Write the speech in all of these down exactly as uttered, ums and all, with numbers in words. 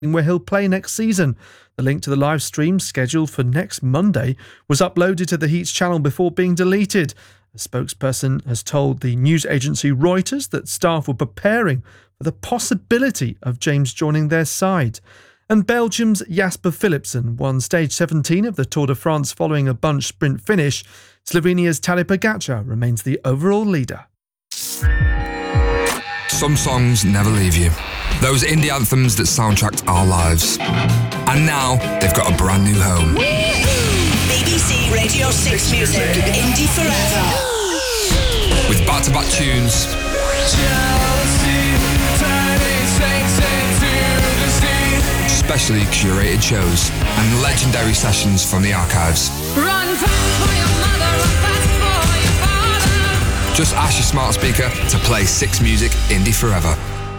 where he'll play next season. The link to the live stream, scheduled for next Monday, was uploaded to the Heats channel before being deleted. A spokesperson has told the news agency Reuters that staff were preparing for the possibility of James joining their side. And Belgium's Jasper Philipsen won stage seventeen of the Tour de France following a bunch sprint finish. Slovenia's Tadej Pogačar remains the overall leader. Some songs never leave you. Those indie anthems that soundtracked our lives. And now they've got a brand new home. B B C Radio six Music, Indie Forever. With back-to-back tunes, specially curated shows, and legendary sessions from the archives. Run fast for your mother, run fast for your father. Just ask your smart speaker to play six Music Indie Forever.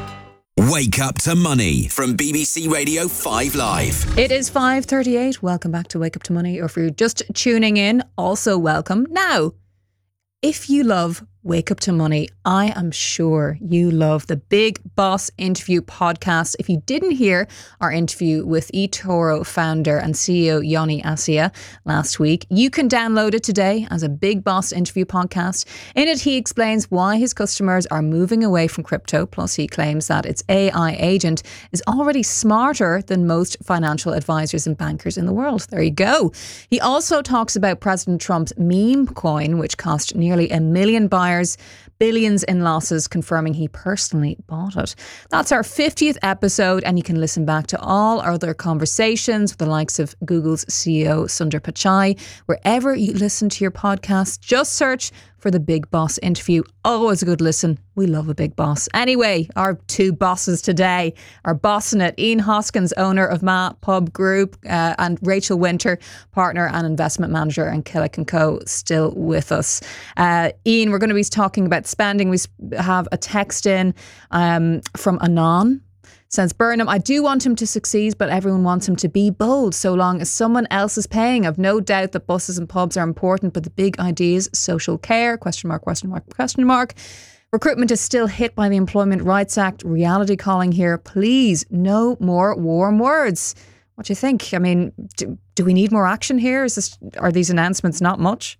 Wake Up to Money from B B C Radio five Live. It is five thirty-eight. Welcome back to Wake Up to Money. Or if you're just tuning in, also welcome. Now, if you love Wake Up to Money, I am sure you love the Big Boss Interview podcast. If you didn't hear our interview with eToro founder and C E O Yoni Assia last week, you can download it today as a Big Boss Interview podcast. In it, he explains why his customers are moving away from crypto. Plus, he claims that its A I agent is already smarter than most financial advisors and bankers in the world. There you go. He also talks about President Trump's meme coin, which cost nearly a million buyers billions in losses, confirming he personally bought it. That's our fiftieth episode, and you can listen back to all our other conversations with the likes of Google's C E O Sundar Pichai. Wherever you listen to your podcast, just search for the Big Boss Interview. Always a good listen. We love a big boss. Anyway, our two bosses today are bossing it. Ian Hoskins, owner of Ma Pub Group, uh, and Rachel Winter, partner and investment manager, and Killick and Co, still with us. Uh, Ian, we're going to be talking about spending. We have a text in um, from Anon. Says Burnham, I do want him to succeed, but everyone wants him to be bold so long as someone else is paying. I've no doubt that buses and pubs are important, but the big idea is social care, question mark, question mark, question mark. Recruitment is still hit by the Employment Rights Act. Reality calling here. Please, no more warm words. What do you think? I mean, do, do we need more action here? Is this, are these announcements not much?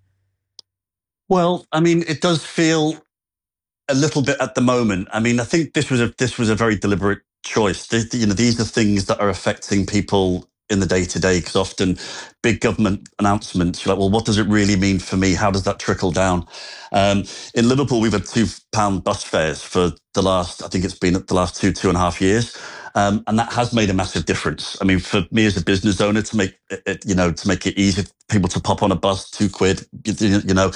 Well, I mean, it does feel a little bit at the moment. I mean, I think this was a this was a very deliberate choice. This, you know, these are things that are affecting people in the day to day, because often big government announcements, you're like, well, what does it really mean for me? How does that trickle down? Um, in Liverpool, we've had two pound bus fares for the last, I think it's been the last two, two and a half years. Um, and that has made a massive difference. I mean, for me as a business owner, to make it, you know, to make it easy for people to pop on a bus, two quid, you, you know,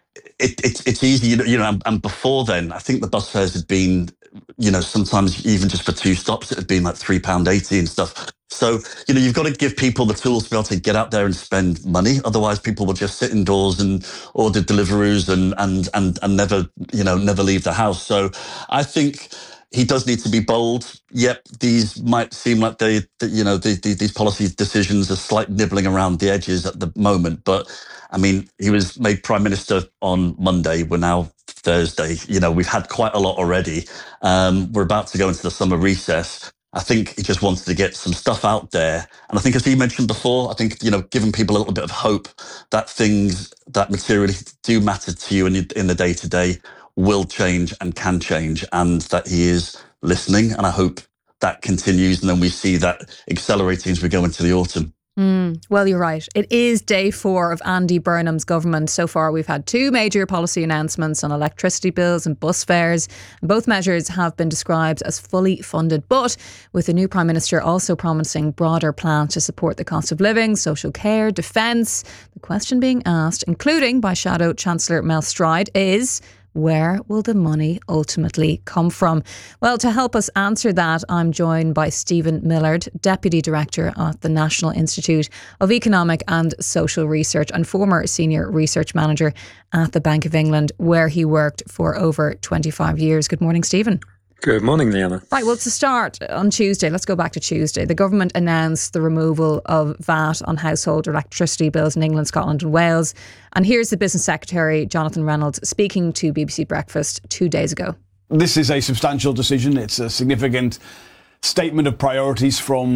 it, it, it's easy, you know, you know and, and before then, I think the bus fares had been, you know, sometimes even just for two stops, it had been like three pounds eighty and stuff. So, you know, you've got to give people the tools to be able to get out there and spend money. Otherwise, people will just sit indoors and order Deliveroos and and and and never, you know, never leave the house. So I think he does need to be bold. Yep, these might seem like they, you know, the, the, these policy decisions are slight nibbling around the edges at the moment. But I mean, he was made Prime Minister on Monday. We're now Thursday. You know, we've had quite a lot already. Um, we're about to go into the summer recess. I think he just wanted to get some stuff out there. And I think, as he mentioned before, I think, you know, giving people a little bit of hope that things that materially do matter to you in, in the day-to-day will change and can change, and that he is listening. And I hope that continues, and then we see that accelerating as we go into the autumn. Mm, well, you're right. It is day four of Andy Burnham's government. So far, we've had two major policy announcements on electricity bills and bus fares. Both measures have been described as fully funded, but with the new Prime Minister also promising broader plans to support the cost of living, social care, defence. The question being asked, including by Shadow Chancellor Mel Stride, is: where will the money ultimately come from? Well, to help us answer that, I'm joined by Stephen Millard, Deputy Director at the National Institute of Economic and Social Research and former Senior Research Manager at the Bank of England, where he worked for over twenty-five years. Good morning, Stephen. Good morning, Leanna. Right, well, to start, on Tuesday, let's go back to Tuesday. The government announced the removal of V A T on household electricity bills in England, Scotland and Wales. And here's the Business Secretary, Jonathan Reynolds, speaking to B B C Breakfast two days ago. This is a substantial decision. It's a significant statement of priorities from